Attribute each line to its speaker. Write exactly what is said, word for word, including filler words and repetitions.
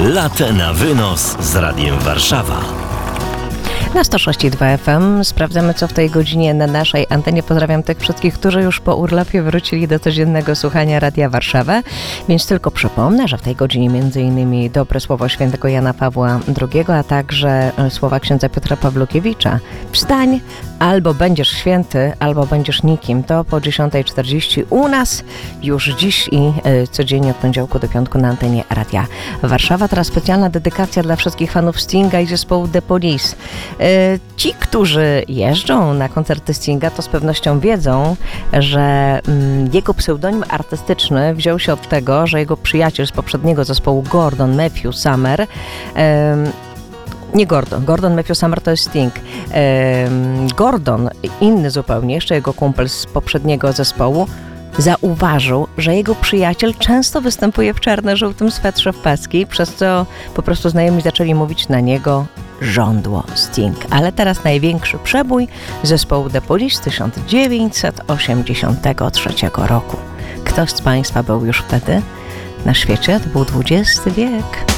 Speaker 1: Latę na wynos z Radiem Warszawa.
Speaker 2: Na sto sześć i dwa F M sprawdzamy, co w tej godzinie na naszej antenie. Pozdrawiam tych wszystkich, którzy już po urlopie wrócili do codziennego słuchania Radia Warszawa. Więc tylko przypomnę, że w tej godzinie między innymi dobre słowo świętego Jana Pawła drugiego, a także słowa księdza Piotra Pawlukiewicza. Wstań, albo będziesz święty, albo będziesz nikim. To po dziesiątej czterdzieści u nas już dziś i y, codziennie od poniedziałku do piątku na antenie Radia Warszawa. Teraz specjalna dedykacja dla wszystkich fanów Stinga i zespołu The Police. Ci, którzy jeżdżą na koncerty Stinga, to z pewnością wiedzą, że jego pseudonim artystyczny wziął się od tego, że jego przyjaciel z poprzedniego zespołu Gordon Matthew Summer, nie Gordon, Gordon Matthew Summer to jest Sting. Gordon, inny zupełnie, jeszcze jego kumpel z poprzedniego zespołu, zauważył, że jego przyjaciel często występuje w czarno-żółtym swetrze w paski, przez co po prostu znajomi zaczęli mówić na niego żądło Sting. Ale teraz największy przebój zespołu The Police z tysiąc dziewięćset osiemdziesiątego trzeciego roku. Ktoś z Państwa był już wtedy na świecie? To był dwudziesty wiek.